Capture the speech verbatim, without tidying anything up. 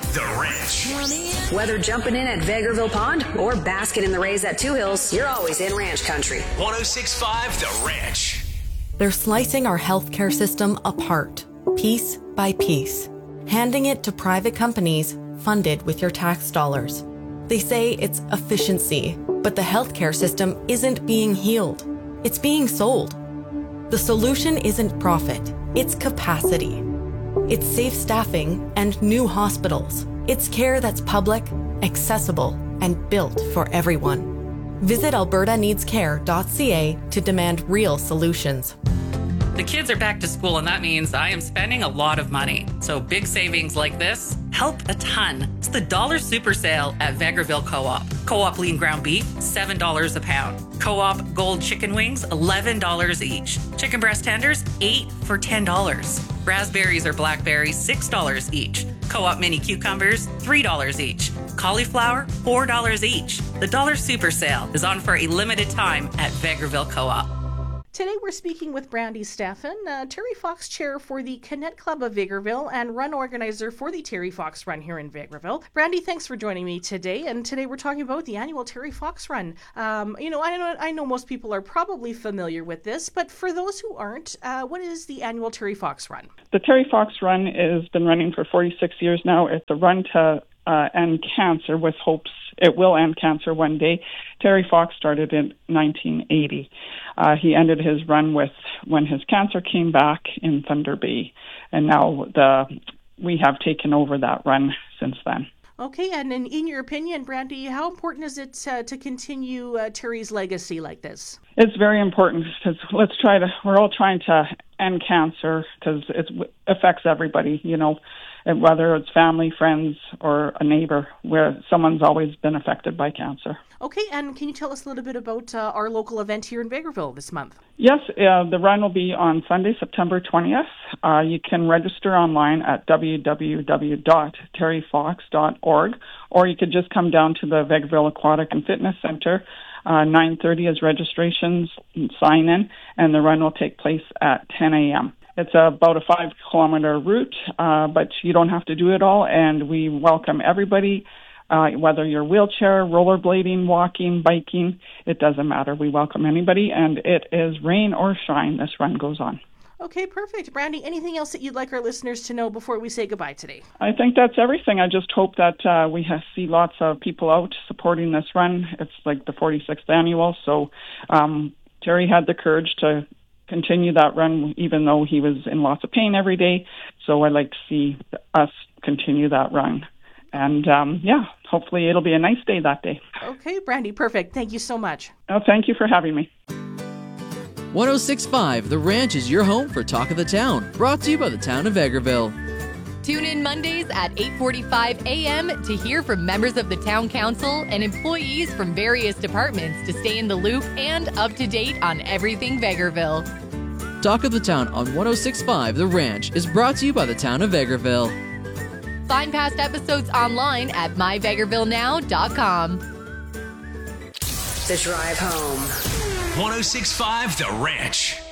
The Ranch. Whether jumping in at Vegreville Pond or basking in the rays at Two Hills, you're always in ranch country. one oh six point five The Ranch. They're slicing our healthcare system apart, piece by piece, handing it to private companies funded with your tax dollars. They say it's efficiency, but the healthcare system isn't being healed. It's being sold. The solution isn't profit, it's capacity. It's safe staffing and new hospitals. It's care that's public, accessible, and built for everyone. Visit alberta needs care dot c a to demand real solutions. The kids are back to school, and that means I am spending a lot of money. So big savings like this help a ton. It's the Dollar Super Sale at Vegreville Co-op. Co-op lean ground beef, seven dollars a pound. Co-op gold chicken wings, eleven dollars each. Chicken breast tenders, eight for ten dollars. Raspberries or blackberries, six dollars each. Co-op mini cucumbers, three dollars each. Cauliflower, four dollars each. The Dollar Super Sale is on for a limited time at Vegreville Co-op. Today we're speaking with Brandy Stephan, uh, Terry Fox Chair for the Connect Club of Vegreville and run organizer for the Terry Fox Run here in Vegreville. Brandy, thanks for joining me today. And today we're talking about the annual Terry Fox Run. Um, you know, I know I know most people are probably familiar with this, but for those who aren't, uh, what is the annual Terry Fox Run? The Terry Fox Run has been running for forty-six years now. It's a run to uh, end cancer with hopes it will end cancer one day. Terry Fox started in nineteen eighty. Uh, he ended his run with when his cancer came back in Thunder Bay, and now the we have taken over that run since then. Okay, and in, in your opinion, Brandy, how important is it uh, to continue uh, Terry's legacy like this? It's very important because let's try to, we're all trying to end cancer because it affects everybody, you know, and whether it's family, friends, or a neighbor, where someone's always been affected by cancer. Okay, and can you tell us a little bit about uh, our local event here in Vegreville this month? Yes, uh, the run will be on Sunday, September twentieth. Uh, you can register online at w w w dot terry fox dot org, or you could just come down to the Vegreville Aquatic and Fitness Center. Uh, nine thirty is registrations, sign in, and the run will take place at ten a.m. It's about a five kilometer route, uh, but you don't have to do it all, and we welcome everybody. Uh, whether you're wheelchair, rollerblading, walking, biking, it doesn't matter. We welcome anybody, and it is rain or shine. This run goes on. Okay, perfect. Brandy, anything else that you'd like our listeners to know before we say goodbye today? I think that's everything. I just hope that uh, we have, see lots of people out supporting this run. It's like the forty-sixth annual, so um, Terry had the courage to continue that run even though he was in lots of pain every day. So I'd like to see us continue that run. And, um, yeah, hopefully it'll be a nice day that day. Okay, Brandy, perfect. Thank you so much. Oh, thank you for having me. one oh six point five The Ranch is your home for Talk of the Town, brought to you by the town of Vegreville. Tune in Mondays at eight forty-five a.m. to hear from members of the Town Council and employees from various departments to stay in the loop and up to date on everything Vegreville. Talk of the Town on one oh six point five The Ranch is brought to you by the town of Vegreville. Find past episodes online at my vegreville now dot com. The Drive Home. one oh six point five The Ranch.